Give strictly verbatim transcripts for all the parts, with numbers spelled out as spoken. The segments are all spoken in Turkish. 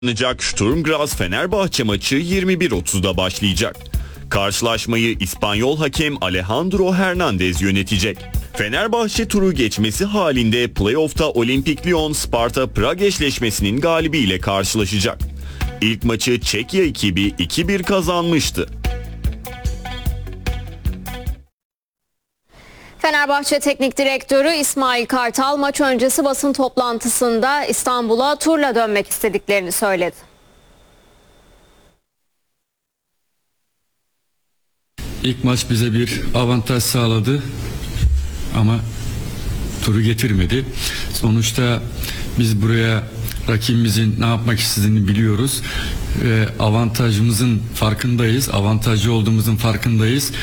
oynanacak Sturm Graz Fenerbahçe maçı yirmi bir otuzda başlayacak. Karşılaşmayı İspanyol hakem Alejandro Hernandez yönetecek. Fenerbahçe turu geçmesi halinde playoff'ta Olimpik Lyon Sparta Prag eşleşmesinin galibiyle karşılaşacak. İlk maçı Çekya ekibi iki bir kazanmıştı. Fenerbahçe Teknik Direktörü İsmail Kartal maç öncesi basın toplantısında İstanbul'a turla dönmek istediklerini söyledi. İlk maç bize bir avantaj sağladı ama turu getirmedi. Sonuçta biz buraya rakibimizin ne yapmak istediğini biliyoruz. Ve avantajımızın farkındayız. Avantajlı olduğumuzun farkındayız.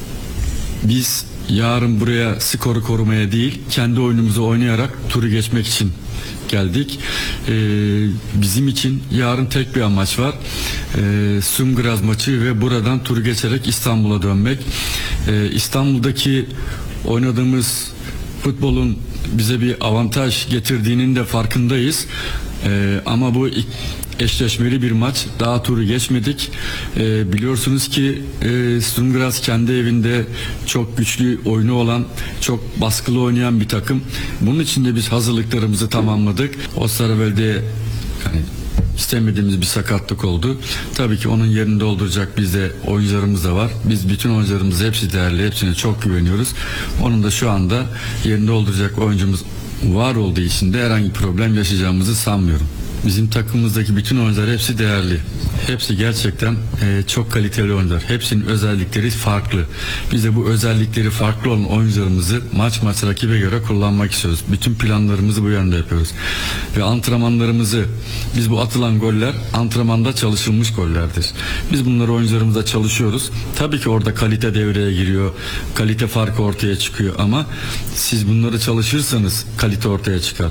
Biz yarın buraya skoru korumaya değil, kendi oyunumuzu oynayarak turu geçmek için geldik. Ee, bizim için yarın tek bir amaç var. Ee, Sturm Graz maçı ve buradan turu geçerek İstanbul'a dönmek. Ee, İstanbul'daki oynadığımız futbolun bize bir avantaj getirdiğinin de farkındayız. Ee, ama bu eşleşmeli bir maç. Daha turu geçmedik. Ee, biliyorsunuz ki e, Sturm Graz kendi evinde çok güçlü oyunu olan, çok baskılı oynayan bir takım. Bunun için de biz hazırlıklarımızı tamamladık. Osterwolde'de yani istemediğimiz bir sakatlık oldu. Tabii ki onun yerini dolduracak bizde oyuncularımız da var. Biz bütün oyuncularımız hepsi değerli, hepsine çok güveniyoruz. Onun da şu anda yerini dolduracak oyuncumuz var olduğu için de herhangi bir problem yaşayacağımızı sanmıyorum. Bizim takımımızdaki bütün oyuncular hepsi değerli. Hepsi gerçekten e, çok kaliteli oyuncular. Hepsinin özellikleri farklı. Biz de bu özellikleri farklı olan oyuncularımızı maç maç rakibe göre kullanmak istiyoruz. Bütün planlarımızı bu yönde yapıyoruz. Ve antrenmanlarımızı, biz bu atılan goller antrenmanda çalışılmış gollerdir. Biz bunları oyuncularımızla çalışıyoruz. Tabii ki orada kalite devreye giriyor. Kalite farkı ortaya çıkıyor ama siz bunları çalışırsanız kalite ortaya çıkar.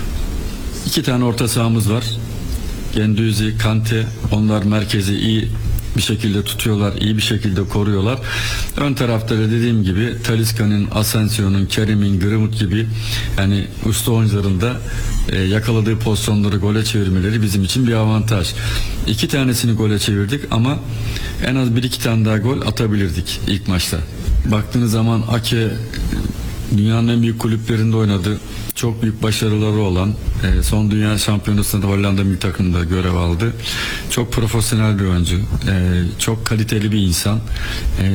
İki tane orta sahamız var. Gendüzi, Kante, onlar merkezi iyi bir şekilde tutuyorlar, iyi bir şekilde koruyorlar. Ön tarafta da dediğim gibi Talisca'nın, Asensio'nun, Kerim'in, Greenwood gibi yani usta oyuncuların da e, yakaladığı pozisyonları gole çevirmeleri bizim için bir avantaj. İki tanesini gole çevirdik ama en az bir iki tane daha gol atabilirdik ilk maçta. Baktığınız zaman Ake dünyanın en büyük kulüplerinde oynadı. Çok büyük başarıları olan, e, son dünya şampiyonasında Hollanda milli takımında görev aldı. Çok profesyonel bir oyuncu, e, çok kaliteli bir insan. E,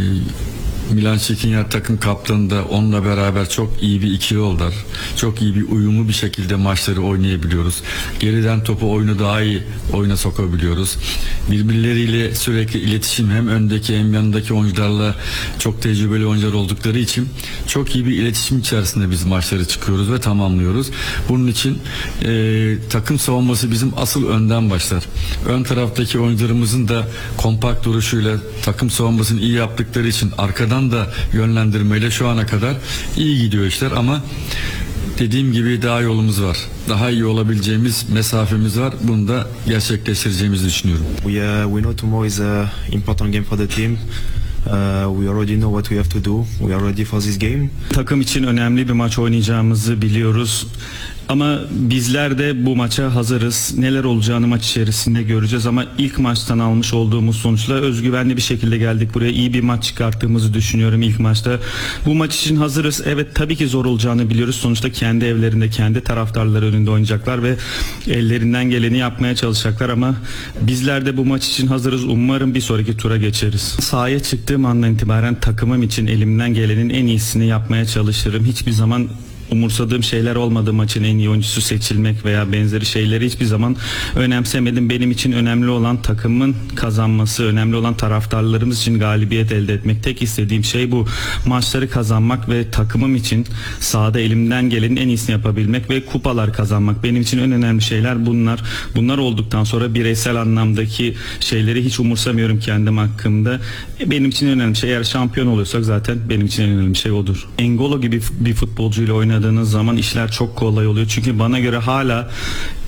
Milan Skriniar takım kaptanı da onunla beraber çok iyi bir ikili oldular. Çok iyi bir uyumlu bir şekilde maçları oynayabiliyoruz. Geriden topu oyunu daha iyi oyuna sokabiliyoruz. Birbirleriyle sürekli iletişim, hem öndeki hem yanındaki oyuncularla çok tecrübeli oyuncular oldukları için çok iyi bir iletişim içerisinde biz maçları çıkıyoruz ve tamamlıyoruz. Bunun için e, takım savunması bizim asıl önden başlar. Ön taraftaki oyuncularımızın da kompakt duruşuyla takım savunmasını iyi yaptıkları için arkadan da yönlendirmeyle şu ana kadar iyi gidiyor işler ama dediğim gibi daha yolumuz var. Daha iyi olabileceğimiz mesafemiz var. Bunu da gerçekleştireceğimizi düşünüyorum. We, uh, we know tomorrow is an important game for the team. Uh, we already know what we have to do. We are ready for this game. Takım için önemli bir maç oynayacağımızı biliyoruz. Ama bizler de bu maça hazırız. Neler olacağını maç içerisinde göreceğiz ama ilk maçtan almış olduğumuz sonuçla özgüvenli bir şekilde geldik buraya. İyi bir maç çıkarttığımızı düşünüyorum ilk maçta. Bu maç için hazırız. Evet, tabii ki zor olacağını biliyoruz. Sonuçta kendi evlerinde, kendi taraftarları önünde oynayacaklar ve ellerinden geleni yapmaya çalışacaklar ama bizler de bu maç için hazırız. Umarım bir sonraki tura geçeriz. Sahaya çıktığım andan itibaren takımım için elimden gelenin en iyisini yapmaya çalışırım. Hiçbir zaman umursadığım şeyler olmadı, maçın en iyi oyuncusu seçilmek veya benzeri şeyleri hiçbir zaman önemsemedim. Benim için önemli olan takımın kazanması, önemli olan taraftarlarımız için galibiyet elde etmek. Tek istediğim şey bu. Maçları kazanmak ve takımım için sahada elimden gelenin en iyisini yapabilmek ve kupalar kazanmak. Benim için en önemli şeyler bunlar. Bunlar olduktan sonra bireysel anlamdaki şeyleri hiç umursamıyorum kendim hakkında. Benim için en önemli şey, eğer şampiyon oluyorsak zaten benim için en önemli şey odur. N'Golo gibi bir futbolcuyla oynadım zaman işler çok kolay oluyor. Çünkü bana göre hala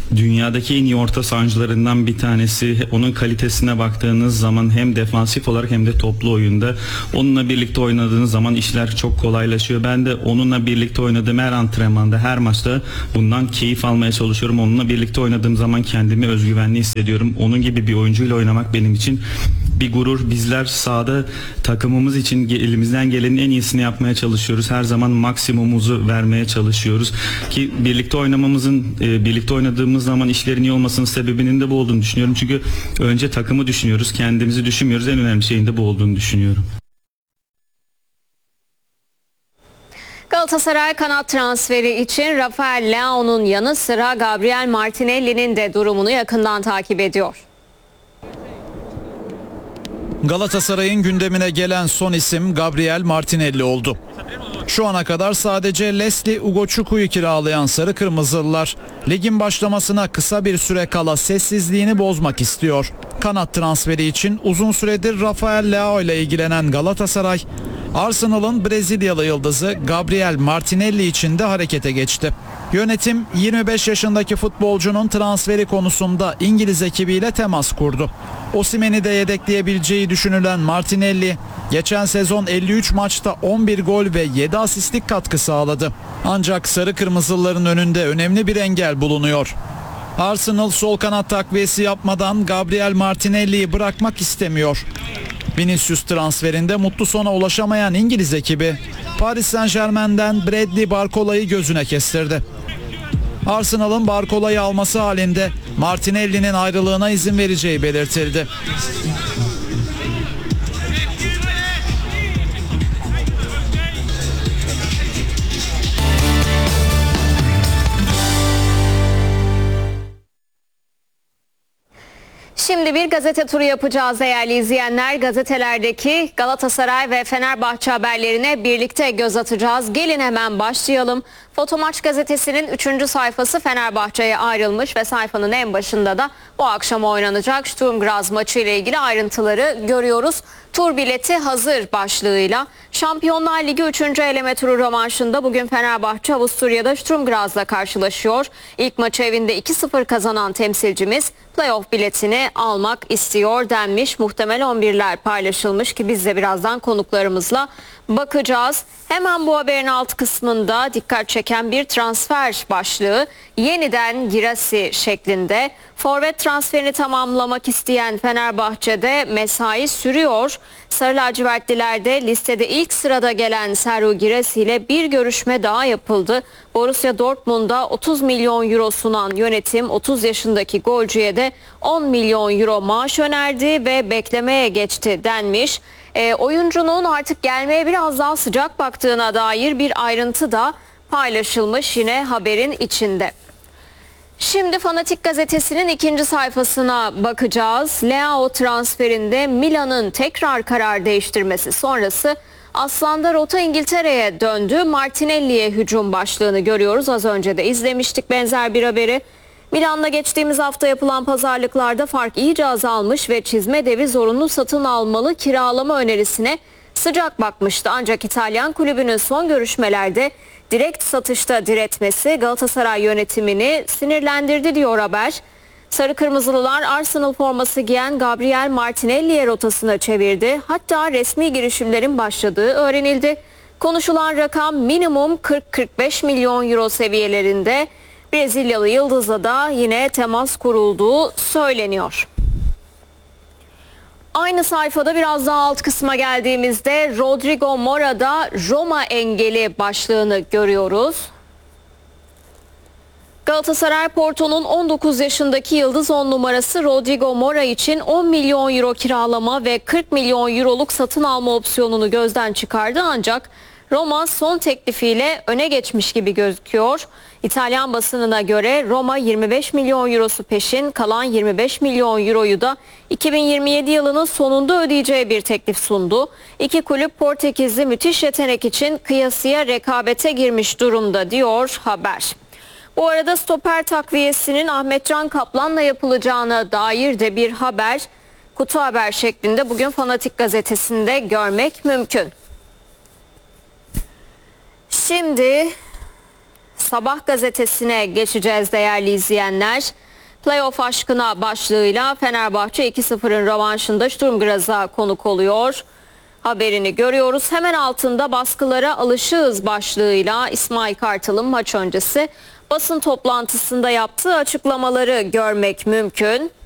dünyadaki en iyi orta sahancılarından bir tanesi. Onun kalitesine baktığınız zaman hem defansif olarak hem de toplu oyunda onunla birlikte oynadığınız zaman işler çok kolaylaşıyor. Ben de onunla birlikte oynadığım her antrenmanda, her maçta bundan keyif almaya çalışıyorum. Onunla birlikte oynadığım zaman kendimi özgüvenli hissediyorum. Onun gibi bir oyuncuyla oynamak benim için bir gurur. Bizler sahada takımımız için elimizden gelenin en iyisini yapmaya çalışıyoruz. Her zaman maksimumumuzu vermeye çalışıyoruz. Ki birlikte oynamamızın, birlikte oynadığımız zaman işlerin iyi olmasının sebebinin de bu olduğunu düşünüyorum. Çünkü önce takımı düşünüyoruz, kendimizi düşünmüyoruz. En önemli şeyin de bu olduğunu düşünüyorum. Galatasaray kanat transferi için Rafael Leao'nun yanı sıra Gabriel Martinelli'nin de durumunu yakından takip ediyor. Galatasaray'ın gündemine gelen son isim Gabriel Martinelli oldu. Şu ana kadar sadece Leslie Ugochukwu kiralayan Sarı Kırmızılılar ligin başlamasına kısa bir süre kala sessizliğini bozmak istiyor. Kanat transferi için uzun süredir Rafael Leao ile ilgilenen Galatasaray, Arsenal'ın Brezilyalı yıldızı Gabriel Martinelli için de harekete geçti. Yönetim yirmi beş yaşındaki futbolcunun transferi konusunda İngiliz ekibiyle temas kurdu. Osimhen'i de yedekleyebileceği düşünülen Martinelli, geçen sezon elli üç maçta on bir gol ve yedi asistlik katkı sağladı. Ancak Sarı Kırmızılıların önünde önemli bir engel bulunuyor. Arsenal sol kanat takviyesi yapmadan Gabriel Martinelli'yi bırakmak istemiyor. Vinicius transferinde mutlu sona ulaşamayan İngiliz ekibi Paris Saint-Germain'den Bradley Barcola'yı gözüne kestirdi. Arsenal'ın Barcola'yı alması halinde Martinelli'nin ayrılığına izin vereceği belirtildi. Şimdi bir gazete turu yapacağız değerli izleyenler. Gazetelerdeki Galatasaray ve Fenerbahçe haberlerine birlikte göz atacağız. Gelin hemen başlayalım. Fotomaç gazetesinin üçüncü sayfası Fenerbahçe'ye ayrılmış ve sayfanın en başında da bu akşam oynanacak Sturm Graz maçı ile ilgili ayrıntıları görüyoruz. Tur bileti hazır başlığıyla Şampiyonlar Ligi üçüncü eleme turu rövanşında bugün Fenerbahçe Avusturya'da Sturm Graz'la karşılaşıyor. İlk maçı evinde iki sıfır kazanan temsilcimiz playoff biletini almak istiyor denmiş. Muhtemel on birler paylaşılmış ki biz de birazdan konuklarımızla bakacağız. Hemen bu haberin alt kısmında dikkat çeken bir transfer başlığı. Yeniden Girassi şeklinde. Forvet transferini tamamlamak isteyen Fenerbahçe'de mesai sürüyor. Sarı lacivertlilerde listede ilk sırada gelen Serhou Girassi ile bir görüşme daha yapıldı. Borussia Dortmund'a otuz milyon euro sunan yönetim otuz yaşındaki golcüye de on milyon euro maaş önerdi ve beklemeye geçti denmiş. E, oyuncunun artık gelmeye biraz daha sıcak baktığına dair bir ayrıntı da paylaşılmış yine haberin içinde. Şimdi Fanatik gazetesinin ikinci sayfasına bakacağız. Leao transferinde Milan'ın tekrar karar değiştirmesi sonrası Aslan'da rota İngiltere'ye döndü. Martinelli'ye hücum başlığını görüyoruz. Az önce de izlemiştik benzer bir haberi. Milan'da geçtiğimiz hafta yapılan pazarlıklarda fark iyice azalmış ve çizme devi zorunlu satın almalı kiralama önerisine sıcak bakmıştı. Ancak İtalyan kulübünün son görüşmelerde direkt satışta diretmesi Galatasaray yönetimini sinirlendirdi diyor haber. Sarı Kırmızılılar Arsenal forması giyen Gabriel Martinelli'ye rotasını çevirdi. Hatta resmi girişimlerin başladığı öğrenildi. Konuşulan rakam minimum kırk kırk beş milyon euro seviyelerinde. Brezilyalı yıldızla da yine temas kurulduğu söyleniyor. Aynı sayfada biraz daha alt kısma geldiğimizde Rodrigo Mora'da Roma engeli başlığını görüyoruz. Galatasaray Porto'nun on dokuz yaşındaki yıldız on numarası Rodrigo Mora için on milyon euro kiralama ve kırk milyon euroluk satın alma opsiyonunu gözden çıkardı ancak Roma son teklifiyle öne geçmiş gibi gözüküyor. İtalyan basınına göre Roma yirmi beş milyon eurosu peşin, kalan yirmi beş milyon euroyu da iki bin yirmi yedi yılının sonunda ödeyeceği bir teklif sundu. İki kulüp Portekizli müthiş yetenek için kıyasıya rekabete girmiş durumda diyor haber. Bu arada stoper takviyesinin Ahmetcan Kaplan'la yapılacağına dair de bir haber kutu haber şeklinde bugün Fanatik gazetesinde görmek mümkün. Şimdi Sabah gazetesine geçeceğiz değerli izleyenler. Playoff aşkına başlığıyla Fenerbahçe iki sıfırın rövanşında Sturm Graz'a konuk oluyor. Haberini görüyoruz. Hemen altında baskılara alışığız başlığıyla İsmail Kartal'ın maç öncesi basın toplantısında yaptığı açıklamaları görmek mümkün.